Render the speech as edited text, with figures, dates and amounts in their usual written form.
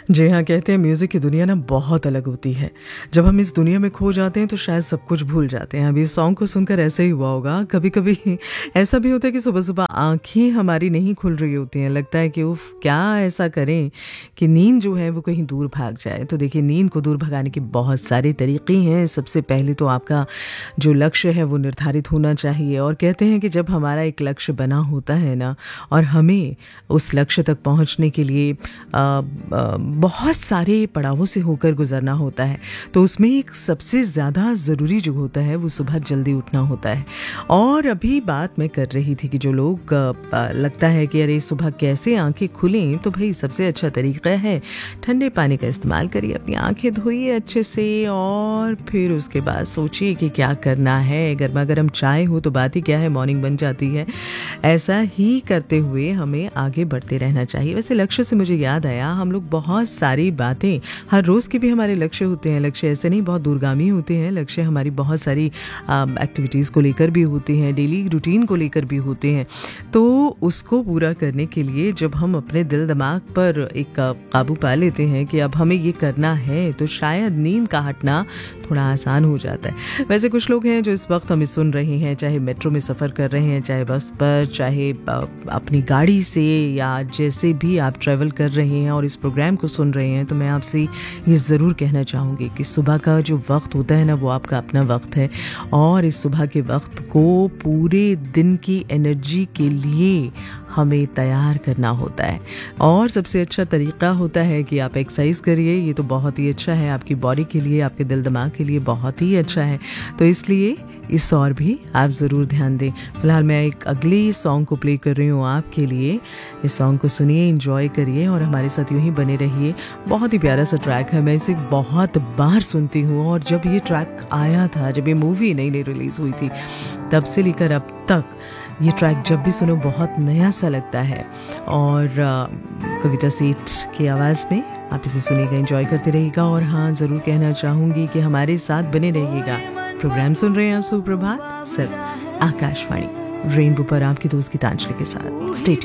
जी हाँ, कहते हैं म्यूज़िक की दुनिया ना बहुत अलग होती है। जब हम इस दुनिया में खो जाते हैं तो शायद सब कुछ भूल जाते हैं। अभी इस सॉन्ग को सुनकर ऐसे ही हुआ होगा। कभी-कभी ऐसा भी होता है कि सुबह-सुबह आँखें हमारी नहीं खुल रही होती हैं। लगता है कि उफ़! क्या ऐसा करें कि नींद जो है वो कहीं दूर भाग जाए। तो देखिए, नींद को दूर भगाने के बहुत सारे तरीके हैं। सबसे पहले तो आपका जो लक्ष्य है वो निर्धारित होना चाहिए, और कहते हैं कि जब हमारा एक लक्ष्य बना होता है ना, और हमें उस लक्ष्य तक पहुँचने के लिए बहुत सारे पड़ावों से होकर गुजरना होता है, तो उसमें एक सबसे ज़्यादा ज़रूरी जो होता है वो सुबह जल्दी उठना होता है। और अभी बात मैं कर रही थी कि जो लोग लगता है कि अरे सुबह कैसे आंखें खुलें, तो भाई सबसे अच्छा तरीका है ठंडे पानी का इस्तेमाल करिए, अपनी आंखें धोइए अच्छे से, और फिर उसके बाद सोचिए कि क्या करना है। गर्मा गर्म चाय हो तो बात ही क्या है, मॉर्निंग बन जाती है। ऐसा ही करते हुए हमें आगे बढ़ते रहना चाहिए। वैसे लक्ष्य से मुझे याद आया, हम लोग बहुत सारी बातें, हर रोज़ के भी हमारे लक्ष्य होते हैं। लक्ष्य ऐसे नहीं बहुत दूरगामी होते हैं, लक्ष्य हमारी बहुत सारी एक्टिविटीज़ को लेकर भी होते हैं, डेली रूटीन को लेकर भी होते हैं। तो उसको पूरा करने के लिए जब हम अपने दिल दिमाग पर एक काबू पा लेते हैं कि अब हमें ये करना है, तो शायद नींद का हटना थोड़ा आसान हो जाता है। वैसे कुछ लोग हैं जो इस वक्त हमें सुन रहे हैं, चाहे मेट्रो में सफ़र कर रहे हैं, चाहे बस पर, चाहे अपनी गाड़ी से, या जैसे भी आप ट्रैवल कर रहे हैं और इस प्रोग्राम को सुन रहे हैं, तो मैं आपसे ये ज़रूर कहना चाहूँगी कि सुबह का जो वक्त होता है ना, वो आपका अपना वक्त है, और इस सुबह के वक्त को पूरे दिन की एनर्जी के लिए हमें तैयार करना होता है। और सबसे अच्छा तरीका होता है कि आप एक्सरसाइज करिए। ये तो बहुत ही अच्छा है आपकी बॉडी के लिए, आपके दिल दिमाग के लिए बहुत ही अच्छा है। तो इसलिए इस और भी आप ज़रूर ध्यान दें। फिलहाल मैं एक अगले सॉन्ग को प्ले कर रही हूँ आपके लिए। इस सॉन्ग को सुनिए, एंजॉय करिए और हमारे साथ यूँ ही बने रहिए। बहुत ही प्यारा सा ट्रैक है, मैं इसे बहुत बार सुनती हूँ, और जब ये ट्रैक आया था, जब ये मूवी नई नई रिलीज़ हुई थी, तब से लेकर अब तक ये ट्रैक जब भी सुनो बहुत नया सा लगता है। और कविता सेठ की आवाज़ में आप इसे सुनिएगा, एंजॉय करते रहिएगा। और हाँ, ज़रूर कहना चाहूँगी कि हमारे साथ बने रहिएगा। प्रोग्राम सुन रहे हैं आप सुप्रभात, सिर्फ आकाशवाणी रेनबो पर आपकी दोस्त गीतांजलि के साथ। Stay tuned.